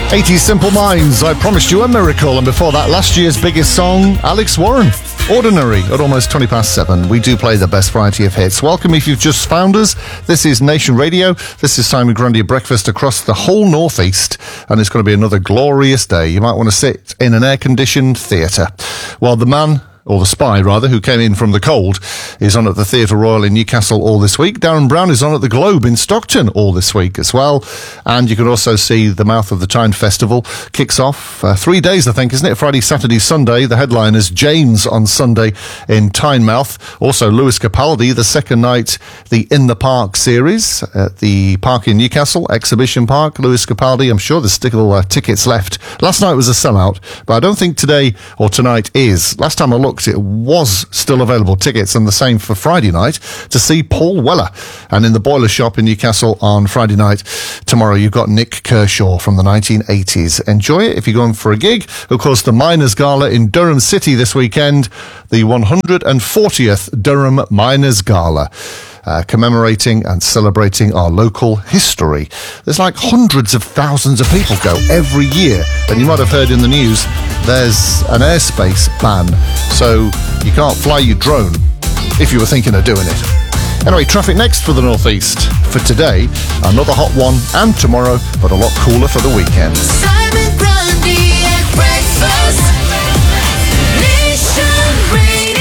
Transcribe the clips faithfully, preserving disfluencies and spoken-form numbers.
eighties Simple Minds, I Promised You a Miracle. And before that, last year's biggest song, Alex Warren, Ordinary, at almost twenty past seven. We do play the best variety of hits. Welcome if you've just found us. This is Nation Radio. This is Simon Grundy Breakfast across the whole Northeast. And it's going to be another glorious day. You might want to sit in an air-conditioned theatre. While the man... or the spy, rather, who came in from the cold, is on at the Theatre Royal in Newcastle all this week. Darren Brown is on at the Globe in Stockton all this week as well. And you can also see the Mouth of the Tyne Festival kicks off uh, three days, I think, isn't it? Friday, Saturday, Sunday. The headline is James on Sunday in Tynemouth. Also, Lewis Capaldi, the second night, the In the Park series at the park in Newcastle, Exhibition Park. Lewis Capaldi, I'm sure there's still uh, tickets left. Last night was a sellout, but I don't think today or tonight is. Last time I looked, it was still available tickets, and the same for Friday night to see Paul Weller. And in the Boiler Shop in Newcastle on Friday night tomorrow, you've got Nick Kershaw from the nineteen eighties. Enjoy it if you're going for a gig. Of course, the Miners Gala in Durham City this weekend, the one hundred fortieth Durham Miners Gala. Uh, commemorating and celebrating our local history. There's like hundreds of thousands of people go every year, and you might have heard in the news there's an airspace ban, so you can't fly your drone if you were thinking of doing it. Anyway, traffic next for the Northeast. For today, another hot one, and tomorrow, but a lot cooler for the weekend. Simon Grundy at breakfast. Nation Radio.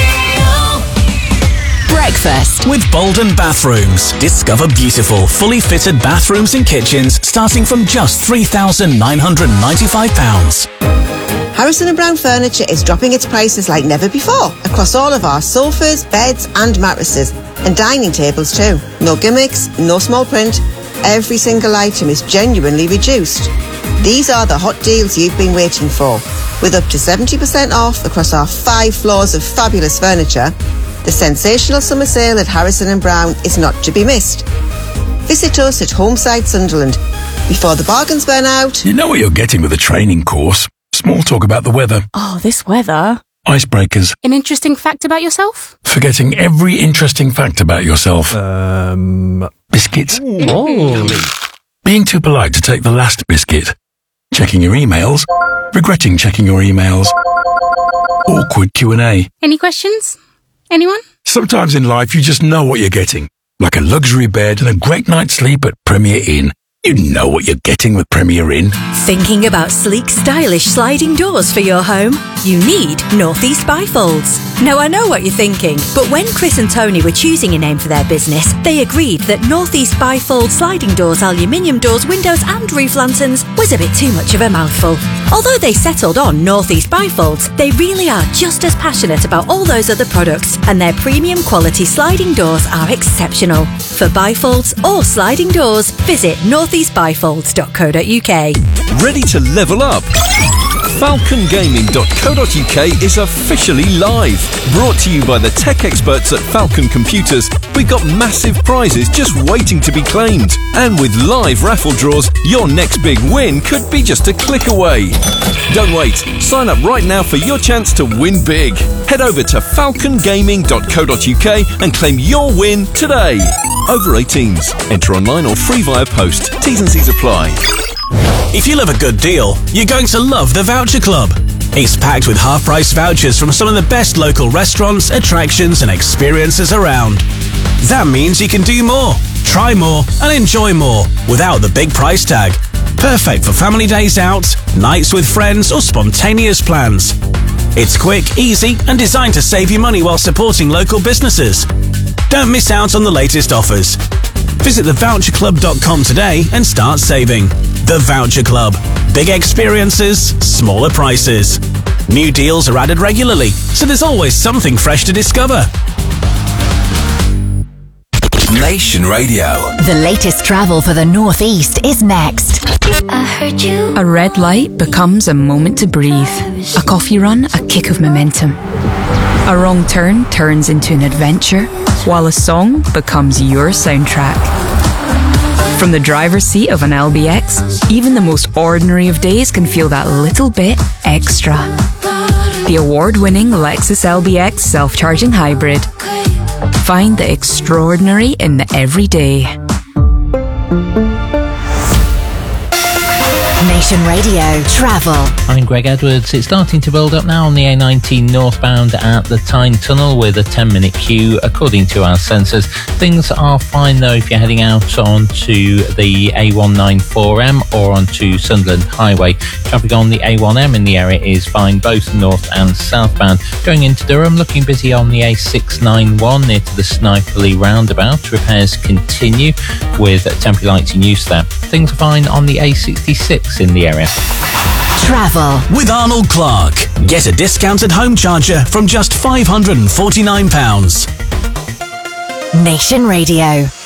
Breakfast with Bolden Bathrooms. Discover beautiful, fully fitted bathrooms and kitchens starting from just three thousand nine hundred ninety-five pounds. Harrison and Brown Furniture is dropping its prices like never before across all of our sofas, beds and mattresses, and dining tables too. No gimmicks, no small print. Every single item is genuinely reduced. These are the hot deals you've been waiting for. With up to seventy percent off across our five floors of fabulous furniture, the sensational summer sale at Harrison and Brown is not to be missed. Visit us at Homeside, Sunderland, before the bargains burn out. You know what you're getting with a training course. Small talk about the weather. Oh, this weather. Icebreakers. An interesting fact about yourself? Forgetting every interesting fact about yourself. Um... Biscuits. Oh. Being too polite to take the last biscuit. Checking your emails. Regretting checking your emails. Awkward Q and A. Any questions? Anyone? Sometimes in life you just know what you're getting. Like a luxury bed and a great night's sleep at Premier Inn. You know what you're getting with Premier Inn. Thinking about sleek, stylish sliding doors for your home? You need Northeast Bifolds. Now, I know what you're thinking, but when Chris and Tony were choosing a name for their business, they agreed that Northeast Bifold sliding doors, aluminium doors, windows and roof lanterns was a bit too much of a mouthful. Although they settled on Northeast Bifolds, they really are just as passionate about all those other products, and their premium quality sliding doors are exceptional. For bifolds or sliding doors, visit northeast bifolds dot co dot uk. Ready to level up? falcon gaming dot co dot uk is officially live. Brought to you by the tech experts at Falcon Computers, we've got massive prizes just waiting to be claimed. And with live raffle draws, your next big win could be just a click away. Don't wait. Sign up right now for your chance to win big. Head over to falcon gaming dot co dot uk and claim your win today. Over eighteens. Enter online or free via post. T's and C's apply. If you love a good deal, you're going to love the Voucher Club. It's packed with half-price vouchers from some of the best local restaurants, attractions and experiences around. That means you can do more, try more and enjoy more without the big price tag. Perfect for family days out, nights with friends or spontaneous plans. It's quick, easy and designed to save you money while supporting local businesses. Don't miss out on the latest offers. Visit the voucher club dot com today and start saving. The Voucher Club. Big experiences, smaller prices. New deals are added regularly, so there's always something fresh to discover. Nation Radio. The latest travel for the Northeast is next. I heard you. A red light becomes a moment to breathe. A coffee run, a kick of momentum. A wrong turn turns into an adventure, while a song becomes your soundtrack. From the driver's seat of an L B X, even the most ordinary of days can feel that little bit extra. The award-winning Lexus L B X self-charging hybrid. Find the extraordinary in the everyday. Nation Radio Travel. I'm Greg Edwards. It's starting to build up now on the A nineteen northbound at the Tyne Tunnel with a ten minute queue according to our sensors. Things are fine though if you're heading out onto the A one ninety-four M or onto Sunderland Highway. Traffic on the A one M in the area is fine, both north and southbound. Going into Durham, looking busy on the A six ninety-one near to the Snipely roundabout. Repairs continue with temporary lights in use there. Things are fine on the A sixty-six in the area. Travel with Arnold Clark. Get a discounted home charger from just five hundred forty-nine pounds. Nation Radio.